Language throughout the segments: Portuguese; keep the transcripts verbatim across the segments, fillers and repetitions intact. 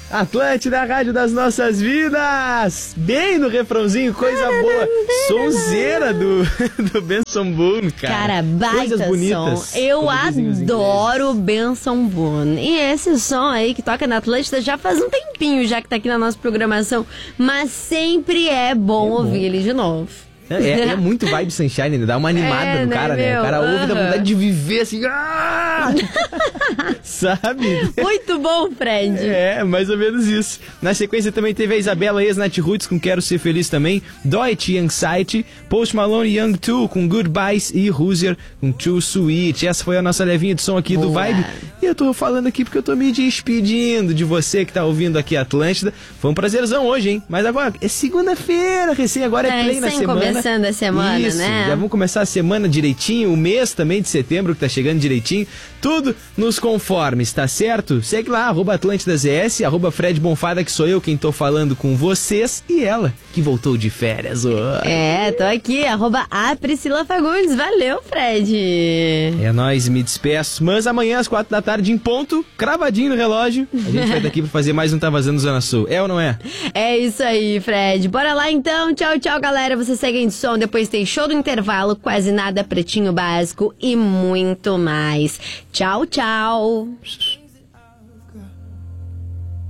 Atlântida, a rádio das nossas vidas. Bem no refrãozinho, coisa boa. Sonzeira do, do Benson Boone, cara. Cara, baita Coisas bonitas. som. Eu adoro Benson Boone. E esse som aí que toca na Atlântida já faz um tempinho já que tá aqui na nossa programação. Mas sempre é bom é ouvir bom. ele de novo. É, é muito vibe Sunshine, né? Dá uma animada é, no né, cara, meu? né? O cara ouve, uh-huh. dá vontade de viver assim. Ah! Sabe? Muito bom, Fred. É, mais ou menos isso. Na sequência também teve a Isabela ex-Nat Roots com Quero Ser Feliz também, Deutsche Anxiety, Post Malone Young two com Goodbyes e Hozier com Too Sweet. Essa foi a nossa levinha de som aqui Boa. do Vibe. E eu tô falando aqui porque eu tô me despedindo de você que tá ouvindo aqui a Atlântida. Foi um prazerzão hoje, hein? Mas agora é segunda-feira, recém agora é, é play na semana. Começando a semana, Isso, né? Já vamos começar a semana direitinho, o mês também de setembro que tá chegando direitinho. Tudo nos conformes, tá certo? Segue lá, arroba Atlântida Z S, arroba Fred Bonfada, que sou eu quem tô falando com vocês, e ela, que voltou de férias. Oh. É, tô aqui, arroba a Priscila Fagundes. Valeu, Fred. É nóis, me despeço. Mas amanhã às quatro da tarde em ponto, cravadinho no relógio, a gente vai daqui pra fazer mais um Tá Vazando Zona Sul. É ou não é? É isso aí, Fred. Bora lá então. Tchau, tchau, galera. Você segue de som, depois tem show do intervalo, quase nada, Pretinho Básico e muito mais. Tchau, tchau.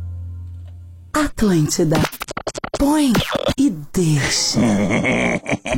Atlântida. Põe e deixa.